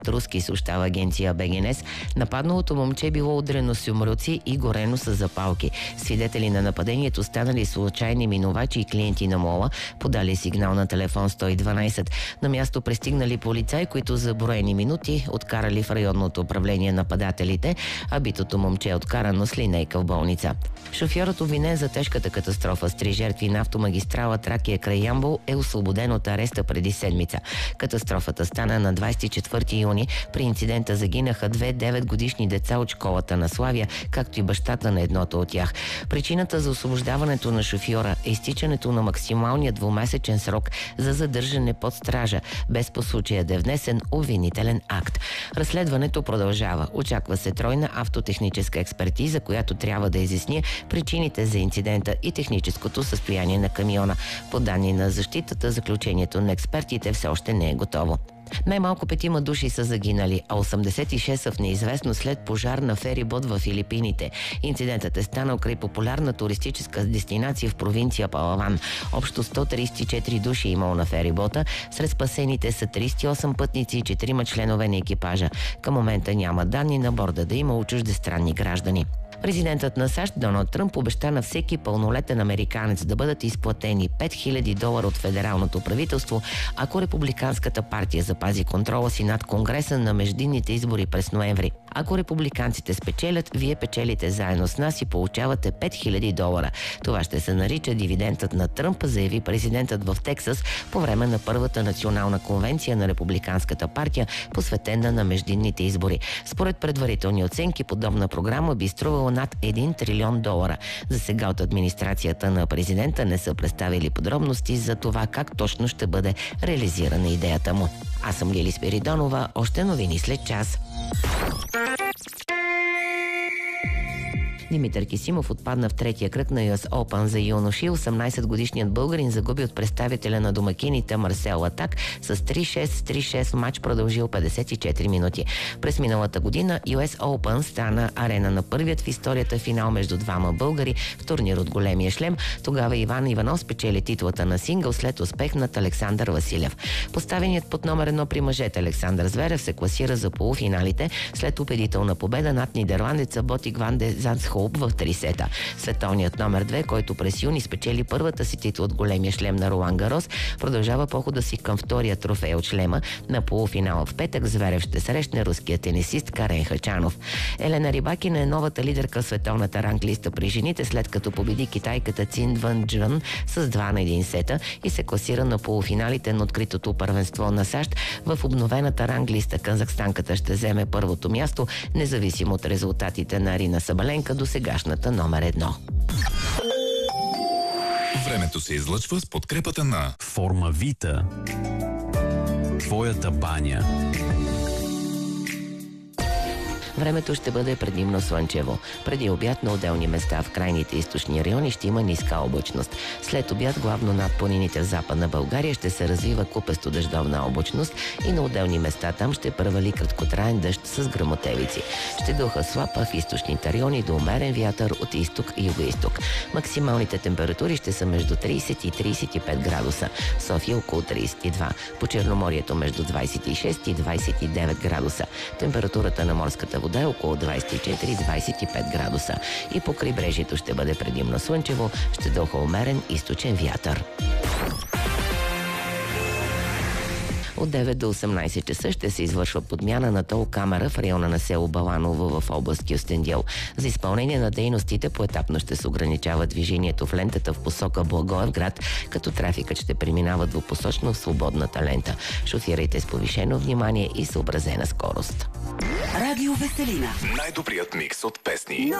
руски, съобщава агенция БГНС. Нападналото момче било удрено с юмруци и горено с запалки. Свидетели на нападението станали случайни минувачи и клиенти на мола, подали сигнал на телефон 112. На място пристигнали полицаи, които за броени минути откарали в районното управление нападателите, а битото момче е откарано с линейка в болница. Шофьорът, обвинен за тежката катастрофа с 3 жертви на автомагистрала Тракия край Ямбол, е освободен от ареста преди седмица. Катастрофата стана на 24 юни. При инцидента загинаха 2 9-годишни деца от школата на Славия, както и бащата на едното от тях. Причината за освобождаването на шофьора е изтичането на максималния двумесечен срок за задържане под стража, без по случая да е внесен обвинителен акт. Разследването продължава. Очаква се тройна автотехническа експертиза, която трябва да изясни причините за инцидента и техническото състояние на камиона. По данни на защитата, заключението на експертите все още не е готово. Най-малко 5 души са загинали, а 86 са в неизвестно след пожар на ферибот в Филипините. Инцидентът е станал край популярна туристическа дестинация в провинция Палаван. Общо 134 души е имало на ферибота. Сред спасените са 38 пътници и 4 членове на екипажа. Към момента няма данни на борда да има чуждестранни граждани. Президентът на САЩ Доналд Тръмп обеща на всеки пълнолетен американец да бъдат изплатени $5000 от федералното правителство, ако републиканската партия запази контрола си над Конгреса на междинните избори през ноември. Ако републиканците спечелят, вие печелите заедно с нас и получавате $5000. Това ще се нарича дивидендът на Тръмп, заяви президентът в Тексас по време на първата национална конвенция на републиканската партия, посветена на междинните избори. Според предварителни оценки, подобна програма би струвала над $1 трилион. За сега от администрацията на президента не са представили подробности за това как точно ще бъде реализирана идеята му. Аз съм Лили Спиридонова, още новини след час. Димитър Кисимов отпадна в третия кръг на US Open за юноши. 18-годишният българин загуби от представителя на домакините Марсел Латак с 3-6, 3-6 матч, продължил 54 минути. През миналата година US Open стана арена на първият в историята финал между двама българи в турнир от големия шлем. Тогава Иван Иванов спечели титлата на сингъл след успех над Александър Василев. Поставеният под номер 1 при мъжете Александър Зверев се класира за полуфиналите след убедителна победа над нидерландеца Ботик Ван де Зандсхолп в 3 сета. Световният номер 2, който през юни спечели първата си титла от големия шлем на Ролан Гарос, продължава похода си към втория трофей от шлема. На полуфинала в петък Зверев ще срещне руския тенисист Карен Хачанов. Елена Рибакина е новата лидерка в световната ранглиста при жените, след като победи китайката Цин Вън Джън с 2-1 сета и се класира на полуфиналите на откритото първенство на САЩ. В обновената ранглиста казахстанката ще вземе първото място, независимо от резултатите на Арина Сабаленка до сегашната номер 1. Времето се излъчва с подкрепата на Формавита. Твоята баня. Времето ще бъде предимно слънчево. Преди обяд на отделни места в крайните източни райони ще има ниска облачност. След обяд главно над планините в Западна България ще се развива купесто дъждовна облачност и на отделни места там ще превали краткотраен дъжд с гръмотевици. Ще духа слаб, а в източните райони до умерен вятър от изток и югоизток. Максималните температури ще са между 30 и 35 градуса. В София около 32. По Черноморието между 26 и 29 градуса. Температурата на морската вода е около 24-25 градуса. И по крайбрежието ще бъде предимно слънчево, ще духа умерен източен вятър. От 9 до 18 часа ще се извършва подмяна на тол камера в района на село Баланово в област Кюстендил. За изпълнение на дейностите поетапно ще се ограничава движението в лентата в посока Благоевград, като трафикът ще преминава двупосочно в свободната лента. Шофирайте с повишено внимание и съобразена скорост. Радио Веселина. най-добрият микс от песни.